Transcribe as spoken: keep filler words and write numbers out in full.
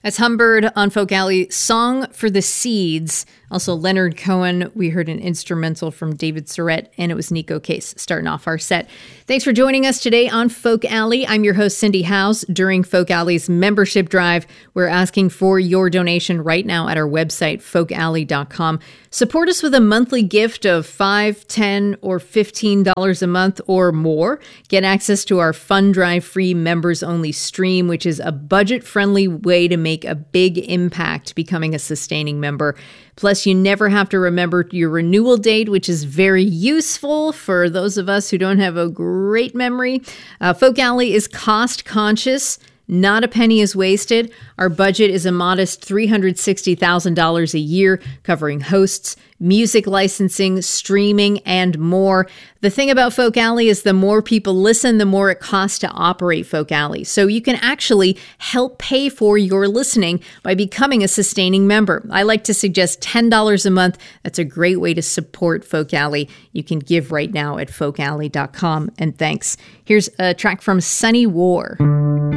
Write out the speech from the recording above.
As Humbird on Folk Alley, Song for the Seeds. Also, Leonard Cohen. We heard an instrumental from David Surratt, and it was Nico Case starting off our set. Thanks for joining us today on Folk Alley. I'm your host, Cindy Howes. During Folk Alley's membership drive, we're asking for your donation right now at our website, folk alley dot com. Support us with a monthly gift of five dollars, ten dollars, or fifteen dollars a month or more. Get access to our Fund Drive free members-only stream, which is a budget-friendly way to make a big impact becoming a sustaining member. Plus, you never have to remember your renewal date, which is very useful for those of us who don't have a great memory. Uh, Folk Alley is cost-conscious. Not a penny is wasted. Our budget is a modest three hundred sixty thousand dollars a year, covering hosts, music licensing, streaming, and more. The thing about Folk Alley is the more people listen, the more it costs to operate Folk Alley. So you can actually help pay for your listening by becoming a sustaining member. I like to suggest ten dollars a month. That's a great way to support Folk Alley. You can give right now at folk alley dot com. And thanks. Here's a track from Sunny War.